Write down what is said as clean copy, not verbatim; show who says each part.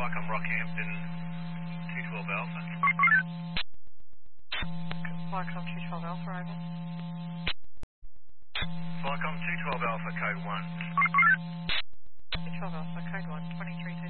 Speaker 1: Flycom Rockhampton 212 Alpha.
Speaker 2: Flycom 212 Alpha, over.
Speaker 1: Flycom 212 Alpha, code 1.
Speaker 2: 212 Alpha, code 1, 23